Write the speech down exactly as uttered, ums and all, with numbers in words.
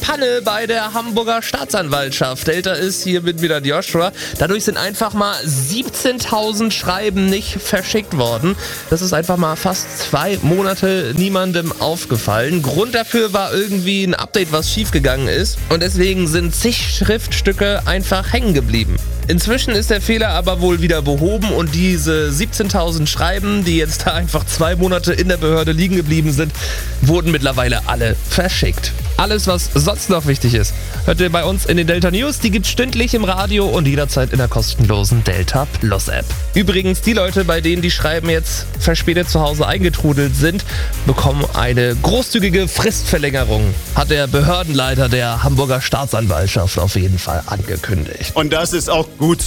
Panne bei der Hamburger Staatsanwaltschaft. Delta ist hier mit wieder Joshua. Dadurch sind einfach mal siebzehntausend Schreiben nicht verschickt worden. Das ist einfach mal fast zwei Monate niemandem aufgefallen. Grund dafür war irgendwie ein Update, was schiefgegangen ist. Und deswegen sind zig Schriftstücke einfach hängen geblieben. Inzwischen ist der Fehler aber wohl wieder behoben und diese siebzehntausend Schreiben, die jetzt da einfach zwei Monate in der Behörde liegen geblieben sind, wurden mittlerweile alle verschickt. Alles, was sonst noch wichtig ist, hört ihr bei uns in den Delta News. Die gibt's stündlich im Radio und jederzeit in der kostenlosen Delta Plus App. Übrigens, die Leute, bei denen die Schreiben jetzt verspätet zu Hause eingetrudelt sind, bekommen eine großzügige Fristverlängerung, hat der Behördenleiter der Hamburger Staatsanwaltschaft auf jeden Fall angekündigt. Und das ist auch gut so.